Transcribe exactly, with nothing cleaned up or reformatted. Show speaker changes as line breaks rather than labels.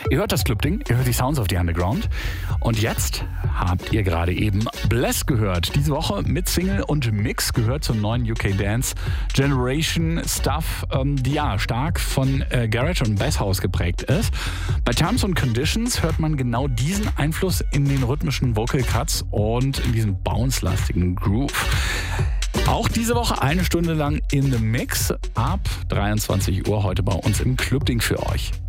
Ihr hört das Clubding, ihr hört die Sounds of the Underground. Und jetzt habt ihr gerade eben Bless gehört. Diese Woche mit Single und Mix gehört zum neuen U K Dance Generation Stuff, ähm, die ja stark von äh, Garage und Basshouse geprägt ist. Bei Terms and Conditions hört man genau diesen Einfluss in den rhythmischen Vocal Cuts und in diesem bounce-lastigen Groove. Auch diese Woche eine Stunde lang in the Mix ab dreiundzwanzig Uhr heute bei uns im Clubding für euch.